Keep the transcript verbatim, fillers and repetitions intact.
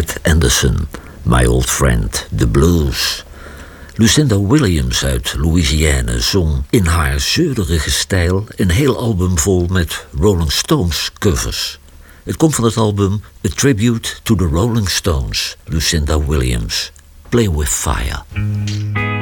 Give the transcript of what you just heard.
Ed Anderson, My Old Friend, The Blues. Lucinda Williams uit Louisiana zong in haar zeurige stijl een heel album vol met Rolling Stones covers. Het komt van het album A Tribute to the Rolling Stones, Lucinda Williams, Play with Fire.